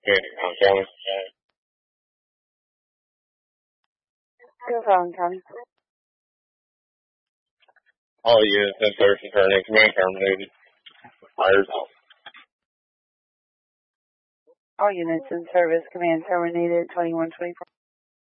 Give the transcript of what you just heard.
County. Go phone, County. All units in service and turning command terminated. Fires out. All units in service, command terminated, 2124.